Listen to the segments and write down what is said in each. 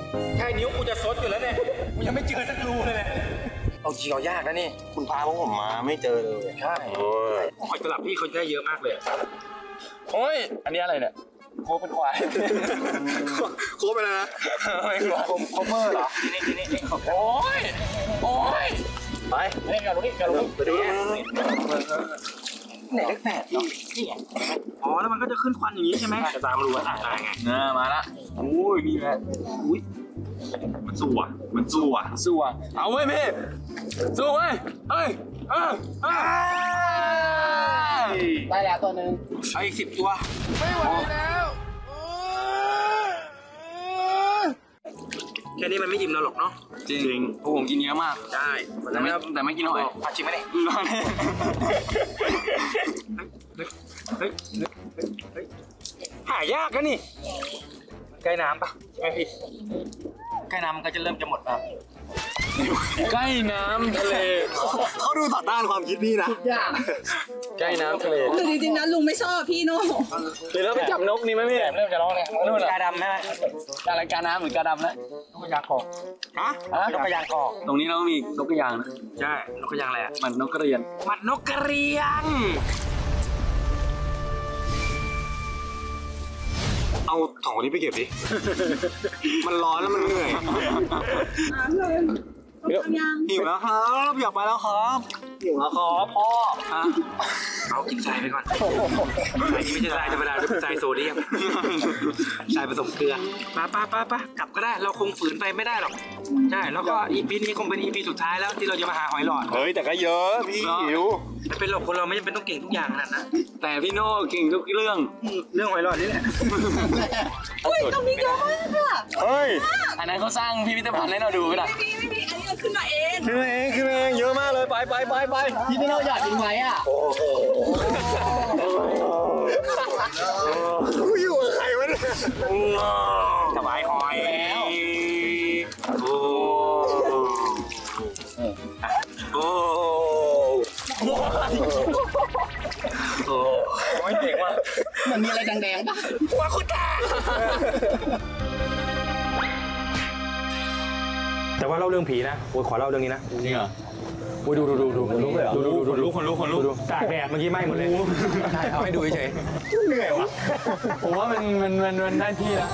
แค่นิ้วกูจะซดอยู่แล้วเนี่ยกูยังไม่เจอสักรูเลยเนี่ยเอาจริงเอายากนะนี่คุณพาพวกผมมาไม่เจอเลยใช่หอยตลับพี่เขาได้เยอะมากเลยโอ้ยอันนี้อะไรเนี่ยโคเป็นควายโคไปแล้วนะโคเมอร์เหรอนี่โอ้ยไปเล่นกันลูกนี่กันลูกไปดูไหนเลข8เนาะนี่ไงอ๋อแล้วมันก็จะขึ้นควันอย่างนี้ใช่ไหมจะตามรู้ว่าตายไงมาละโอ้ยนี่แหละอุ้ยมันสู้เอาเว้ยพี่สู้เว้ยเฮ้ยได้แล้วตัวนึงเอาอีก10 ตัวไม่ไหวแล้วแค่นี้มันไม่อิ่มเราหรอกเนาะจริงพวกผมกินเยอะมากใช่แต่ไม่กินหอยชิมไหมเนี่ยหายากนะนี่ใกล้น้ำปะใช่ไหมพี่ใกล้น้ำมันก็จะเริ่มจะหมดแล้วใกล้น้ำทะเลเขาดูต่อต้านความคิดพี่นะใกล้น้ำทะเลคือจริงๆนะลุงไม่ชอบพี่โน่หรือเราไปจับนกนี่ไหมพี่เริ่มจะร้องเลยกาดำไหมอะไรกาน้ำหรือกาดำนะนกกระยางกอกนกกระยางกอกตรงนี้เรามีนกกระยางนะใช่นกกระยางอะไรอ่ะมันนกกระเรียนมันนกกระเรียนเอา2 คนนี้ไปเก็บดิมันร้อนแล้วมันเหนื่อยหิวแล้วครับอยากไปแล้วครับหิวแล้วครับพ่อเอากินทรายไปก่อนทรายนี่ไม่ใช่ทรายธรรมดาเป็นทรายโซเดียมทรายผสมเกลือไปกลับก็ได้เราคงฝืนไปไม่ได้หรอกใช่แล้วก็EPนี้คงเป็นEPสุดท้ายแล้วที่เราจะมาหาหอยหลอดเฮ้ยแต่ก็เยอะพี่หิวเป็นหรอกคนเราไม่จำเป็นต้องเก่งทุกอย่างขนาดนั้นแต่พี่โน่เก่งทุกเรื่องหอยหลอดนี่แหละอุ้ยตรงนี้เยอะมากค่ะเฮ้ยอันนั้นเขาสร้างพิพิธภัณฑ์ให้เราดูก็ได้ไม่มีอันนี้ขึ้นมาเองเยอะมากเลยไปที่นี่เราอยากทิ้งไว้อ่ะกูอยู่กับใครวะเนี่ยสบายหอยแล้วเจ๋งว่ะมันมีอะไรแดงๆป่ะว่าคุณตาแต่ว่าเล่าเรื่องผีนะโอ้ยขอเล่าเรื่องนี้นะจริงเหรอโอ้ยดูคนลุกเลยดูตากแดดเมื่อกี้ไหม้หมดเลยใช่เอาให้ดูเฉยเหนื่อยวะผมว่ามันได้ที่แล้ว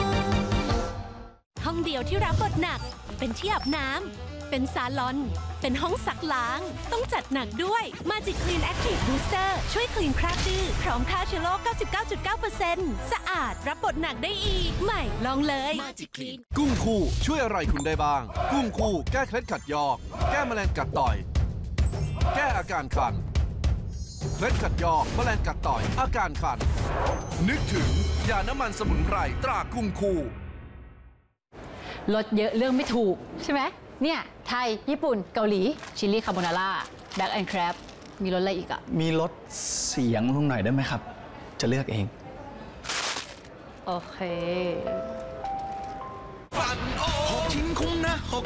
ห้องเดียวที่รับบทหนักเป็นที่อาบน้ำเป็นซาลอนเป็นห้องซักล้างต้องจัดหนักด้วย Magic Clean Active Booster ช่วยคลีนคราบดื้อพร้อมฆ่าเชื้อโรค 99.9% สะอาดรับบทหนักได้อีกใหม่ลองเลย Magic Clean กุ้งคู่ช่วยอะไรคุณได้บ้าง กุ้งคู่แก้เคล็ดขัดยอกแก้แมลงกัดต่อยแก้อาการคันเคล็ดขัดยอกแมลงกัดต่อยอาการคันนึกถึงยาน้ำมันสมุนไพรตรากุ้งคู่รสเยอะเรื่องไม่ถูกใช่ไหมเนี่ยไทยญี่ปุ่นเกาหลีชิลลี่คาโบนาร่าแบ็กแอนด์แครบมีรสอะไรอีกอะมีลดเสียงลงหน่อยได้ไหมครับจะเลือกเองโอเค 6 ชิ้นคุ้มนะ